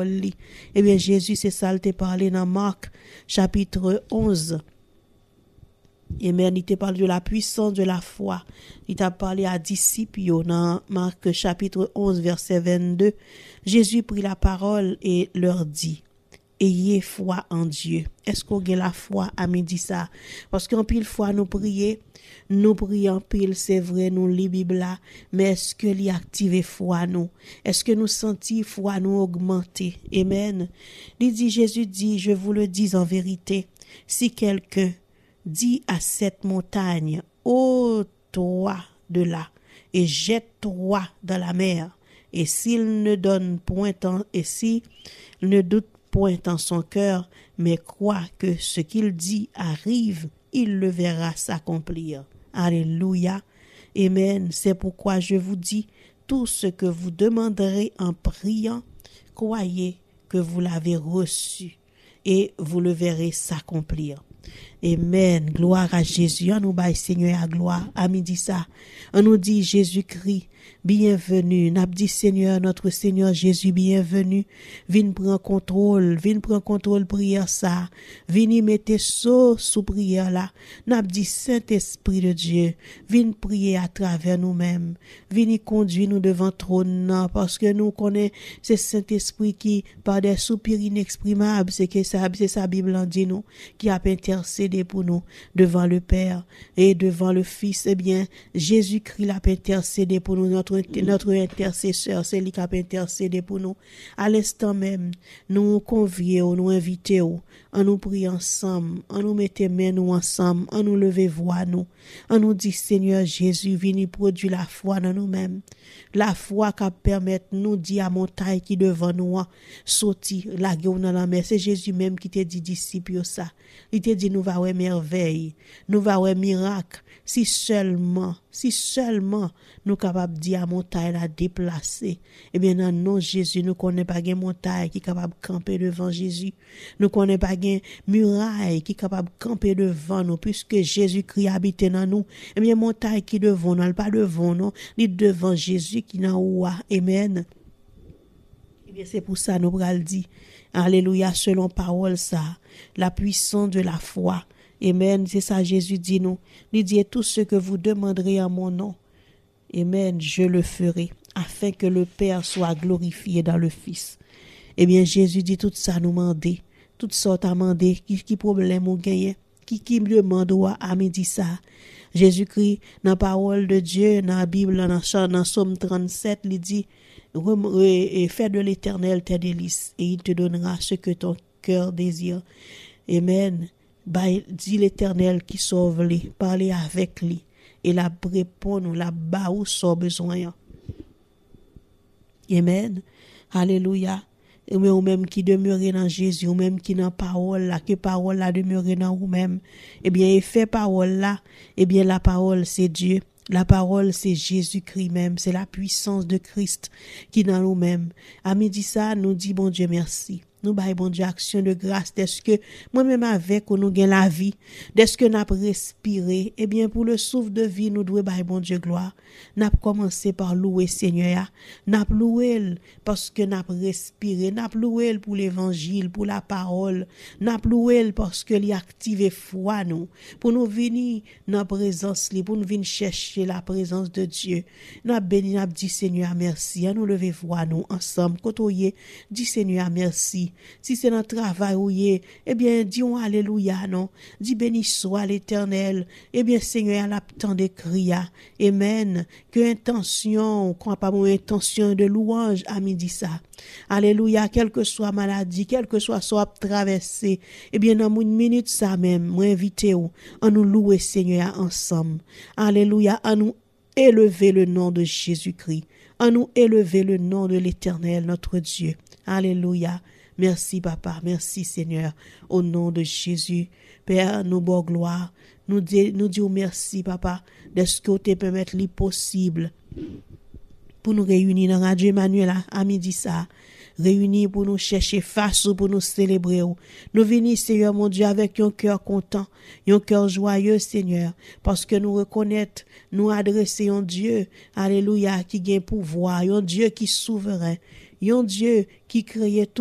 parole li. Eh bien, Jésus, c'est ça, il t'a parlé dans Marc, chapitre 11. Amen, il t'a parlé de la puissance de la foi. Il t'a parlé à disciples dans Marc, chapitre 11, verset 22. Jésus prit la parole et leur dit, ayez foi en Dieu. Est-ce qu'on a la foi à midi ça? Parce qu'en pile fois nous prions pile, c'est vrai, nous lit Bible là, mais est-ce que l'y active foi nous? Est-ce que nous sentons foi nous augmenter? Amen. Jésus dit, je vous le dis en vérité, si quelqu'un dit à cette montagne, ôte-toi de là et jette-toi dans la mer, et s'il ne donne point et s'il ne doute point en son cœur, mais croit que ce qu'il dit arrive, il le verra s'accomplir. Alléluia. Amen. C'est pourquoi je vous dis, tout ce que vous demanderez en priant, croyez que vous l'avez reçu et vous le verrez s'accomplir. Amen. Gloire à Jésus. On nous baille Seigneur à gloire. À midi ça. On nous dit Jésus-Christ, bienvenue. N'a dit Seigneur, notre Seigneur Jésus, bienvenue. Viens prendre contrôle prière ça. Viens mettre sous prière là. N'a dit Saint-Esprit de Dieu, viens prier à travers nous-mêmes. Viens conduire nous devant trône parce que nous connaissons c'est Saint-Esprit qui par des soupirs inexprimables, c'est sa Bible en dit nous qui a intercédé pour nous devant le Père et devant le Fils. Eh bien, Jésus-Christ l'a intercédé pour nous, notre intercesseur, c'est lui qui a intercédé pour nous. À l'instant même, nous convions, nous invitons, on nous prie ensemble, on nous mette main nous ensemble, on nous leve voix nous, on nous dit Seigneur Jésus, viens produire la foi dans nous-mêmes, la foi qui permet nous dire à montagne qui devant nous sortir la gueule dans la mer. C'est Jésus même qui t'a dit disciple ça. Il t'a dit nous va voir merveille, nous va voir miracle si seulement nous capable dire à montagne la déplacer. Eh bien dans nom Jésus, nous connaît pas gain montagne qui capable camper devant Jésus. Nous connaît pas gain muraille qui capable camper devant nous puisque Jésus-Christ habite dans nous. Eh bien montagne qui devant nous, pas devant nous, ni devant Jésus qui dans ou. Amen. Eh bien c'est pour ça nous pral dit alléluia selon parole ça, la puissance de la foi. Amen, c'est ça Jésus dit nous. Il dit tout ce que vous demanderez en mon nom. Amen, je le ferai afin que le Père soit glorifié dans le Fils. Eh bien Jésus dit tout ça nous demander, toutes sortes à demander, qui problème ou gagner, qui demande à midi ça. Jésus-Christ dans la parole de Dieu dans la Bible dans Somme 37 il dit fais de l'Éternel tes délices et il te donnera ce que ton cœur désire. Amen. Dit l'Éternel qui sauve lui, parlez avec lui et la répond nous la ba ou son besoin. Amen. Alléluia. Et ou même qui demeure dans Jésus, ou même qui dans parole là, que parole là demeure dans vous même. Eh bien, et fait parole là, eh bien la parole c'est Dieu. La parole, c'est Jésus-Christ même. C'est la puissance de Christ qui est dans nous-mêmes. À midi ça, nous dit bon Dieu merci. Nous baillons bon Dieu action de grâce. Est-ce que moi-même avec nous gagne la vie? Est-ce que n'a respiré? Eh bien, pour le souffle de vie, nous devons bailler bon Dieu gloire. N'a commencé par louer Seigneur. N'a loué parce que n'a respiré. N'a loué pour l'évangile, pour la parole. N'a loué parce que il active foi nous. Pour nous venir dans présence, pour nous venir chercher la présence de Dieu. N'a béni, n'a dit Seigneur merci. À nous lever voix nous ensemble. Côtoyer, dit Seigneur merci. Si c'est dans travail ou eh bien, disons alléluia, non. Dis béni soit l'Éternel. Eh bien, Seigneur, l'attend de cria. Amen. Que intention, qu'on pas mon intention de louange à midi ça. Alléluia, quelle que soit maladie, quelle que soit traversée. Eh bien, dans une minute ça même, moi invité ou, à nous louer Seigneur ensemble. Alléluia, à nous élever le nom de Jésus-Christ. À nous élever le nom de l'Éternel, notre Dieu. Alléluia. Merci papa, merci Seigneur, au nom de Jésus. Père, nous bon gloire, nous disons merci papa, de ce que tu permettre li possible pour nous réunir dans Radio Emmanuel à midi ça. Réunis pour nous chercher face ou pour nous célébrer. Nous venons, Seigneur mon Dieu, avec un cœur content, un cœur joyeux, Seigneur, parce que nous reconnaître, nous adresser un Dieu, alléluia, qui gagne pouvoir, un Dieu qui est souverain, un Dieu qui crée tout.